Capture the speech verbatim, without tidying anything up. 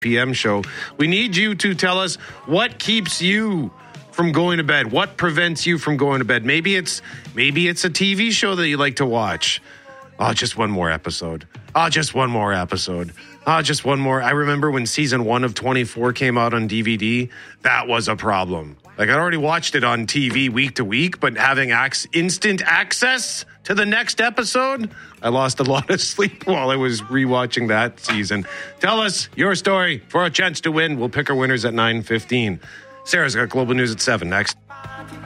p m show. We need you to tell us what keeps you from going to bed. What prevents you from going to bed? Maybe it's maybe it's a T V show that you like to watch. Oh, just one more episode. Oh, just one more episode. Oh, just one more. I remember when season one of twenty-four came out on D V D. That was a problem. Like, I already watched it on T V week to week, but having ac- instant access to the next episode, I lost a lot of sleep while I was rewatching that season. Tell us your story for a chance to win. We'll pick our winners at nine fifteen. Sarah's got Global News at seven next.